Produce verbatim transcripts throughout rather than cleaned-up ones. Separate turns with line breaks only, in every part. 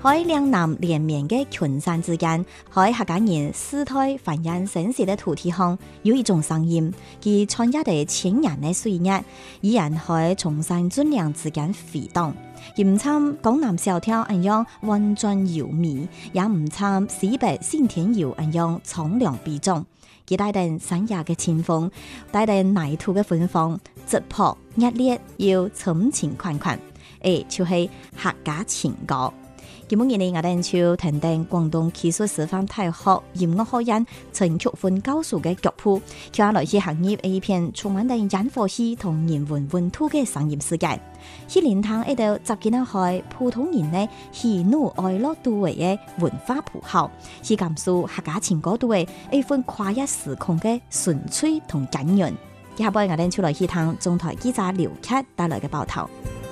喺兩南連綿嘅群山之間，喺客家人世代繁衍生息嘅土地上，有一種聲音，佢穿越地千年嘅歲月，依然喺崇山峻嶺之間飛蕩。佢唔參江南小調一樣婉轉柔美，也唔參西北信天遊一樣蒼涼悲壯。佢帶定山野嘅清風，帶定泥土嘅芬芳，質樸熱烈又深情款款。誒，就係客家情歌。今日呢，我哋就聽聽廣東技術師範大學音樂學院陳菊芬教授嘅腳譜，佢來自行業一片充滿地煙火氣同人文溫度嘅商業世界。去蓮塘一度集結咗係普通人嘅喜怒哀樂都為嘅文化符號，去感受客家情歌都為一份跨越時空嘅純粹同感人。下邊我哋就來去聽中台記者劉克帶來嘅報道。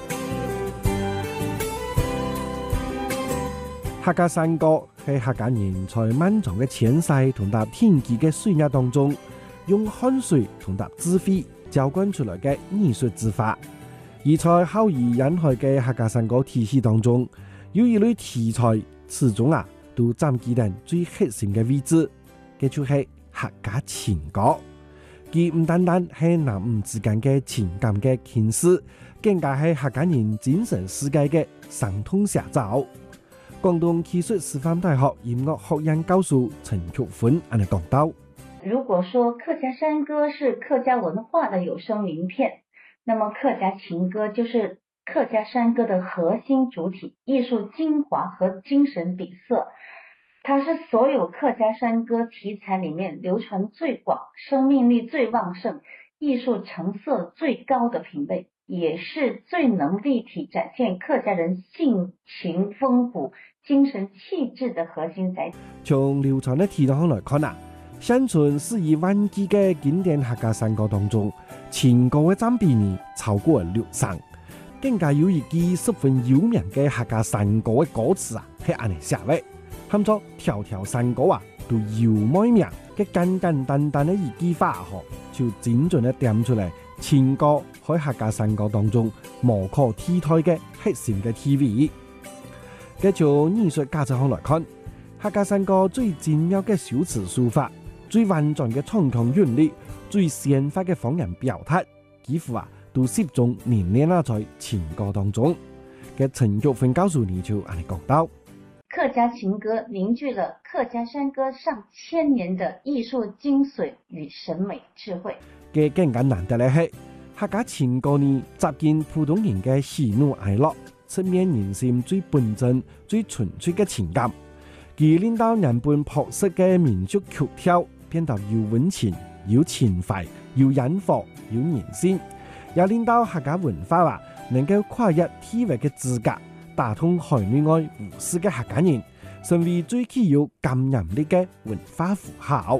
客家山歌係客家人在漫長嘅前世同搭天際嘅歲月當中，用汗水同搭智慧澆灌出來嘅藝術之法。而在後以引開嘅客家山歌體系當中，有一類題材始終啊都佔據定最核心嘅位置，嘅就係客家情歌。佢唔單單係男女之間嘅情感嘅傾訴，更加係客家人精神世界嘅傷痛寫照。廣東技術師範大學音樂學院教授陳菊芬安尼講到：
如果說客家山歌是客家文化的有聲名片，那麼客家情歌就是客家山歌的核心主體、藝術精華和精神底色。它是所有客家山歌題材裡面流傳最廣、生命力最旺盛、藝術成色最高的品類，也是最能立體展現客家人性情豐富、精神氣質的核心載體。
從流傳的題材上來看啊，相傳是以萬計嘅經典客家山歌當中，情歌嘅佔比呢超過六成，更加有一句十分有名嘅客家山歌嘅歌詞啊，係安尼寫嘅，喊做條條山歌啊都有美名嘅簡簡單單嘅一句話嗬，就精準地點出嚟情歌喺客家山歌當中無可替代嘅核心嘅地位。嘅從藝術價值上來看，客家山歌最精妙嘅修辭書法、最婉轉嘅唱腔韻律、最鮮發嘅方言表達，幾乎啊都集中凝練啦在情歌當中。嘅陳菊芬教授呢就安尼講到：
客家情歌凝聚了客家山歌上千年的藝術精髓與審美智慧。
嘅更加難得嘅係客家情歌呢，集見普通人嘅喜怒哀樂，側面人心最本真、最純粹嘅情感，佢令到人本樸實嘅民族曲調變得有溫情、有情懷、有引火、有人心，又令到客家文化啊能夠跨越地域嘅資格，打通海內外無數嘅客家人，成為最具有感染力嘅文化符號。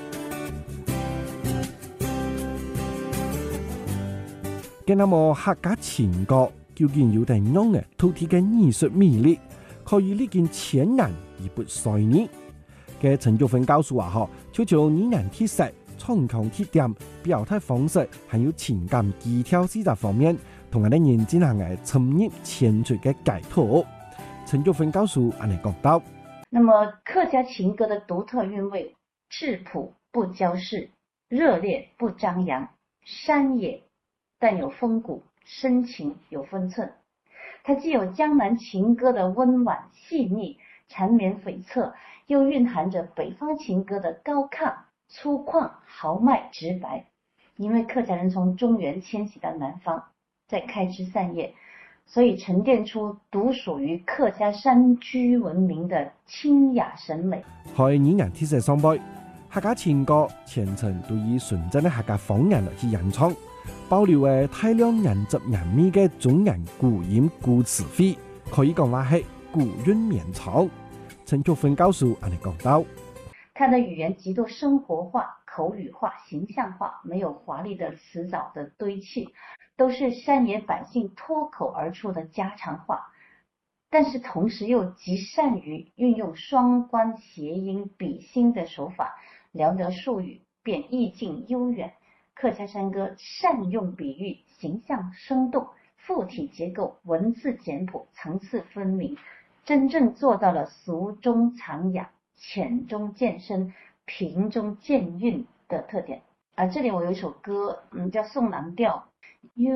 嘅那麼客家情歌究竟有點樣嘅獨特嘅藝術魅力，可以歷經千年而不衰呢？嘅陳菊芬教授話：嗬，就從語言特色、唱腔特點、表達方式，還有情感技巧四個方面，同我哋人進行嘅深入淺出嘅解讀。陳菊芬教授安尼講到：
那麼客家情歌的獨特韻味，質樸不嬌飾，熱烈不張揚，山野但有風骨，深情有分寸。它既有江南情歌的溫婉細膩、纏綿悱惻，又蘊含着北方情歌的高亢、粗獷、豪邁、直白。因為客家人從中原遷徙到南方，再開枝散葉，所以沉澱出獨屬於客家山區文明的清雅審美。
喺語言特色上邊，客家情歌全程都以純正的客家方言來去演唱，保留嘅大量原汁原味嘅中原古音古詞彙，可以講話係古韻綿長。陳菊芬教授安尼講到：
他的語言極度生活化、口語化、形象化，沒有華麗的詞藻的堆砌，都是山野百姓脫口而出的家常話。但是同時又極善於運用雙關諧音比興的手法，寥寥數語便意境悠遠。客家山歌善用比喻，形象生動，賦體結構文字簡樸，層次分明， 真正做到了俗中藏雅、浅中见深、平中见韵的特点。而这里我有一首歌，嗯，叫《送郎调》，又